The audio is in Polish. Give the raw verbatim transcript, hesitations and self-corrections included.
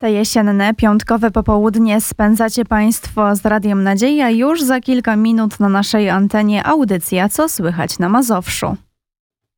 Te jesienne, piątkowe popołudnie spędzacie Państwo z Radiem Nadzieja. Już za kilka minut na naszej antenie audycja Co słychać na Mazowszu.